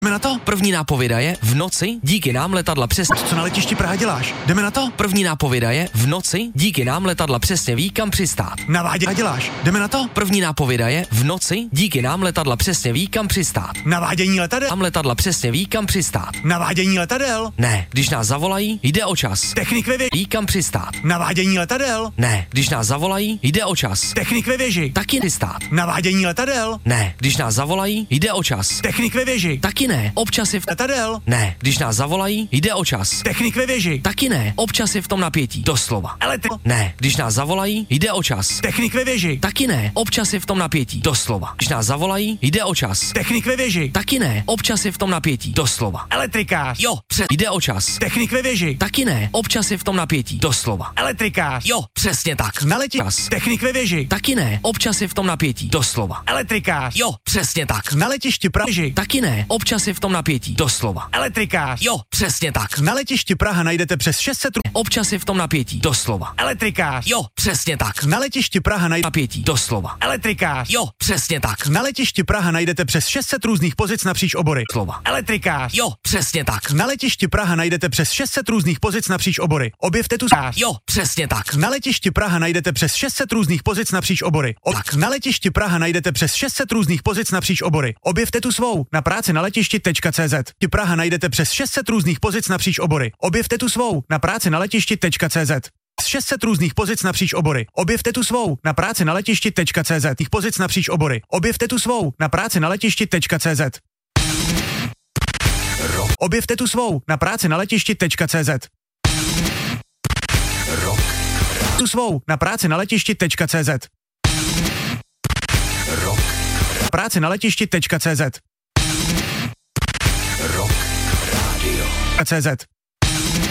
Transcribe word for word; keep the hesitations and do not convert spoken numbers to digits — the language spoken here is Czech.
Jdeme na to? První nápověda je v noci díky nám letadla přesně. Co na letišti Praha děláš? Jdeme na to? První nápověda je v noci díky nám letadla přesně ví, kam přistát. Navádění děláš? Jdeme na to? První nápověda je v noci díky nám letadla přesně ví, kam přistát. Navádění letadel? Nám letadla přesně ví, kam přistát. Navádění letadel? Ne, když nás zavolají, jde o čas. Technik ve věži? Ví, kam přistát. Navádění letadel? Ne, když nás zavolají, jde o čas. Technik ve věži? Taky přistát. Navádění letadel? Ne, když nás zavolají, jde o čas. Technik ve věži? Taky ne, občas je v... Letadel? Ne, když nás zavolají, jde o čas. Technik ve věži? Taky ne, občas je v tom napětí. Doslova. Elektri... Ne, když nás zavolají, jde o čas. Technik ve věži? Taky ne, občas je v tom napětí. Doslova. Když nás zavolají, jde o čas. Technik ve věži? Taky ne, občas je v tom napětí. Doslova. Elektrikář? Jo, přes... Jde o čas. Technik ve věži? Taky ne, občas je v tom napětí. Doslova. Elektrikář? Jo, přesně tak. Na leti... Čas. Technik ve věži? Taky ne, občas je v tom napětí. Doslova. Elektrikář? Jo, přesně tak. Na letišti Praha? Taky ne, občas je v tom napětí. Doslova. Elektrikář? Jo, přesně tak. Na letišti Praha najdete přes šest set... Občas je v tom napětí. Doslova. Elektrikář? Jo, přesně tak. Na letišti Praha najdete... Napětí. Doslova. Elektrikář? Jo, přesně tak. Na letišti Praha najdete přes šest set různých pozic napříč obory. Slova. Elektrikář? Jo, přesně tak. Na letišti Praha najdete přes šest set různých pozic napříč obory. Objevte tu sář. Jo, přesně tak. Na letišti Praha najdete přes šest set různých pozic napříč obory. O- Tak. Na letišti Praha najdete přes šest set různých pozic napříč obory. Objevte tu svou. Na práci na letišti.cz. Praha najdete přes šest set různých pozic napříč obory. Objevte tu svou. Na práci na letišti.cz. šest set různých pozic napříč obory. Objevte tu svou. Na práci na letišti.cz. Těch pozic napříč obory. Objevte tu svou. Na práci na letišti.cz. Objevte tu svou. Na práci na letišti.cz. Tu svou. Na práci na letišti.cz. Práci na letišti.cz. CZ.